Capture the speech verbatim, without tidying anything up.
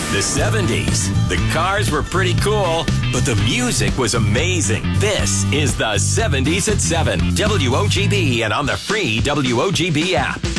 The seventies. The cars were pretty cool, but the music was amazing. This is the seventies at seven. W O G B and on the free W O G B app.